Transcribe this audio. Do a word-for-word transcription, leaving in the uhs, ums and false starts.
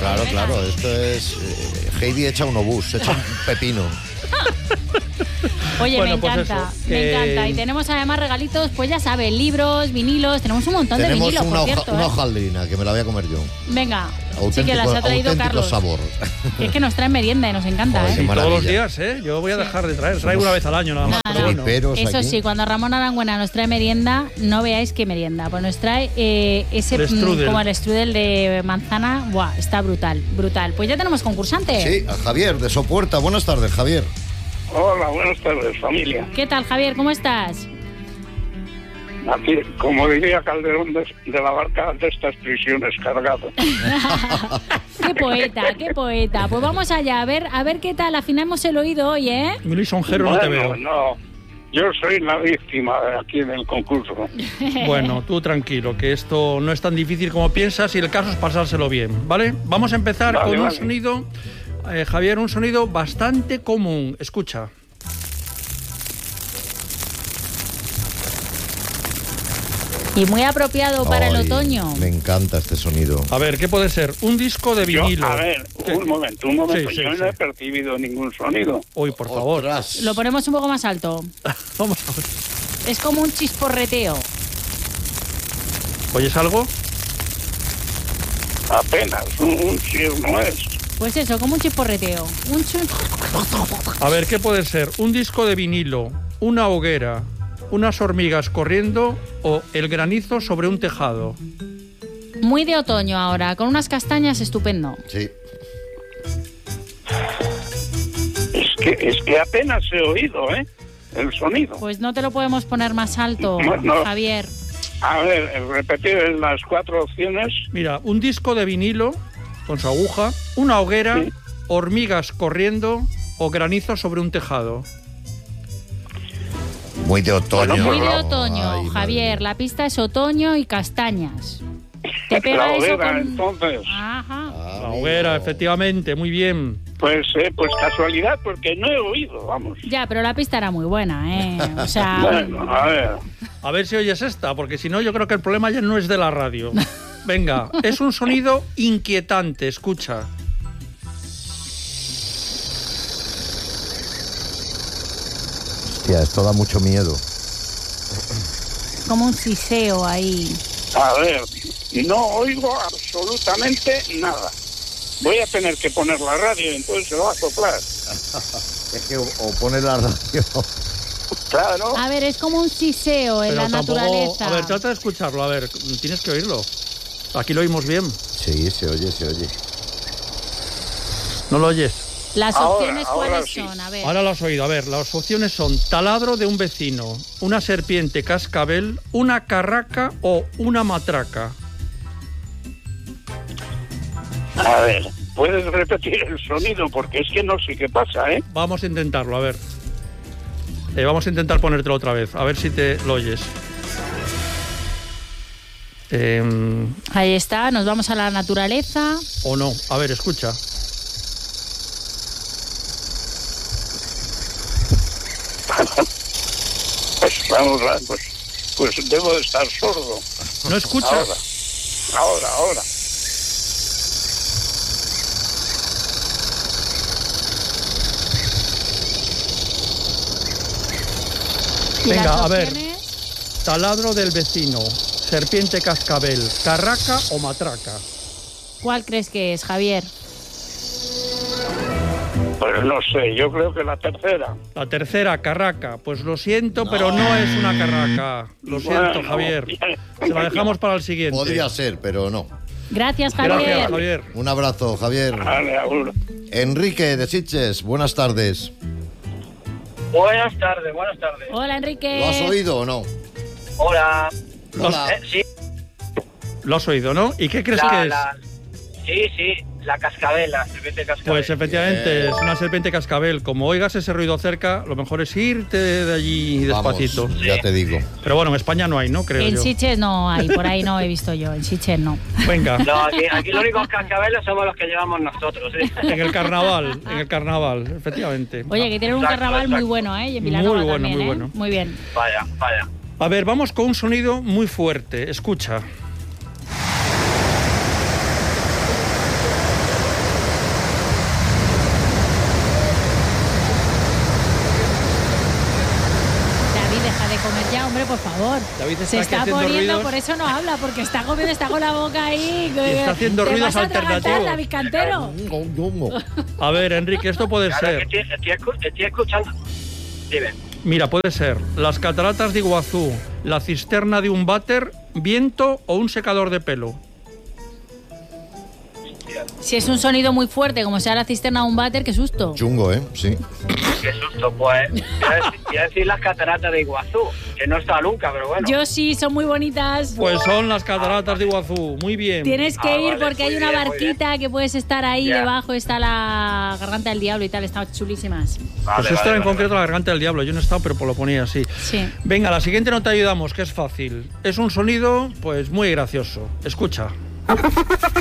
Claro, claro, esto es... Eh, Heidi echa un obús, echa un pepino. Oye, Bueno, me pues encanta, eso, me que- encanta. Y tenemos además regalitos, pues ya sabes, libros, vinilos, tenemos un montón Tenemos de vinilos, una, por hoja, cierto. una ¿eh? hojaldrina que me la voy a comer yo. Venga, Auténtico, sí que las ha traído auténtico Carlos. sabor. Que es que nos traen merienda y nos encanta, Joder, ¿eh? qué Y maravilla. todos los días, ¿eh? Yo voy a Sí. dejar de traer. Traigo una vez al año nada más. Nada, pero bueno. Triperos Eso aquí. sí, cuando Ramón Arangüena nos trae merienda, no veáis qué merienda. Pues nos trae eh, ese El strudel. mm, como el strudel de manzana. Buah, está brutal, brutal. Pues ya tenemos concursante. Sí, a Javier de Sopuerta. Buenas tardes, Javier. Hola, buenas tardes, familia. ¿Qué tal, Javier? ¿Cómo estás? Aquí, como diría Calderón, de, de la barca de estas prisiones cargado. Qué poeta, qué poeta. Pues vamos allá, a ver, a ver qué tal afinamos el oído hoy, ¿eh? Muy lisonjero no te Bueno, veo. no, yo soy la víctima aquí en el concurso. Bueno, tú tranquilo, que esto no es tan difícil como piensas y el caso es pasárselo bien, ¿vale? Vamos a empezar Vale, con un vale. sonido, eh, Javier, un sonido bastante común. Escucha. Y muy apropiado para el Ay, otoño. Me encanta este sonido. A ver, ¿qué puede ser? Un disco de Yo, vinilo. a ver, ¿Qué? un momento, un momento. Sí, sí, yo sí. no he percibido ningún sonido. Uy, por favor. Ostras. Lo ponemos un poco más alto. Vamos a ver. Es como un chisporreteo. ¿Oyes algo? Apenas, un, un chir no es. Pues eso, como un chisporreteo. Un chu- A ver, ¿qué puede ser? Un disco de vinilo, una hoguera, unas hormigas corriendo o el granizo sobre un tejado. Muy de otoño ahora, con unas castañas estupendo. Sí. Es que, es que apenas he oído, ¿eh? El sonido. Pues no te lo podemos poner más alto, Bueno. Javier. A ver, repetir las cuatro opciones. Mira, un disco de vinilo con su aguja, una hoguera, Sí. hormigas corriendo o granizo sobre un tejado. Muy de otoño. Bueno, Muy de Ay, otoño, Ay, Javier. madre. La pista es otoño y castañas. Te La pega eso hoguera, con... entonces. Ajá. Ah, La amigo. hoguera, efectivamente, muy bien. Pues, eh, pues casualidad, porque no he oído, vamos. Ya, pero la pista era muy buena, ¿eh? O sea, Bueno, a ver. A ver si oyes esta, porque si no yo creo que el problema ya no es de la radio. Venga, es un sonido inquietante, escucha. Hostia, esto da mucho miedo. como un siseo ahí. A ver, no oigo absolutamente nada. Voy a tener que poner la radio, entonces se va a soplar. Es que o, o pone la radio. Claro. A ver, es como un siseo en Pero la tampoco... naturaleza. A ver, trata de escucharlo, a ver, tienes que oírlo. Aquí lo oímos bien. Sí, se oye, se oye. ¿No lo oyes? Las Ahora, opciones, ahora ¿cuáles sí. son? A ver. Ahora lo has oído. A ver, las opciones son taladro de un vecino, una serpiente cascabel, una carraca o una matraca. A ver, puedes repetir el sonido porque es que no sé qué pasa, ¿eh? Vamos a intentarlo, a ver. Eh, vamos a intentar ponértelo otra vez, a ver si te lo oyes. Eh, Ahí está, nos vamos a la naturaleza. o no. A ver, escucha. Pues vamos, a- pues, pues debo de estar sordo. ¿No escuchas? Ahora, ahora, ahora. ¿Y Venga, las a ver. opciones? Taladro del vecino, serpiente cascabel, carraca o matraca. ¿Cuál crees que es, Javier? Pues no sé, yo creo que la tercera. La tercera, carraca. Pues lo siento, pero no es una carraca. Lo siento, Bueno, Javier. bien. Se la dejamos para el siguiente. Podría ser, pero no. Gracias, Javier. Gracias, Javier. Un abrazo, Javier. Vale, agur. Enrique de Sitges, buenas tardes. Buenas tardes, buenas tardes. Hola, Enrique. ¿Lo has oído o no? Hola. Hola. Eh, sí, Lo has oído, ¿no? ¿Y qué crees la, que es? la- sí, sí, la cascabel, la serpiente cascabel. Pues efectivamente Bien. es una serpiente cascabel. Como oigas ese ruido cerca, lo mejor es irte de allí despacito. Vamos, ya te digo. Pero bueno, en España no hay, ¿no? Creo En yo. Sitges no hay, por ahí no he visto yo. En Sitges no. Venga, No, aquí, aquí los únicos cascabeles somos los que llevamos nosotros, ¿sí? en el carnaval, en el carnaval, efectivamente. Oye, que tienen un Exacto, carnaval muy exacto. bueno, ¿eh? Y en Vilanova Muy bueno, también, muy ¿eh? bueno. Muy bien. Vaya, vaya. A ver, vamos con un sonido muy fuerte. Escucha. hombre, por favor. David está Se aquí está haciendo poniendo, ruidos. por eso no habla, porque está comiendo, está con la boca ahí. Y está haciendo Te ruidos vas a atragantar, alternativos. David Cantero. A ver, Enrique, esto puede Claro, ser. es que estoy, estoy escu- estoy escuchando. Dime. Mira, puede ser las cataratas de Iguazú, la cisterna de un váter, viento o un secador de pelo. Si es un sonido muy fuerte, como sea la cisterna de un váter, qué susto. Chungo, ¿eh? Sí. Qué susto, pues. Voy a decir, voy a decir las cataratas de Iguazú, que no está nunca, pero bueno. Yo sí, son muy bonitas. Pues son las cataratas de Iguazú. Muy bien. Tienes que Ah, ir vale, porque hay muy una bien, muy barquita que puedes estar ahí Ya. debajo, está la garganta del diablo y tal, están chulísimas. Vale, Pues esto vale, en vale, concreto la garganta del diablo. Yo no he estado, pero lo ponía así. Sí. Venga, la siguiente no te ayudamos, que es fácil. Es un sonido, pues, muy gracioso. Escucha.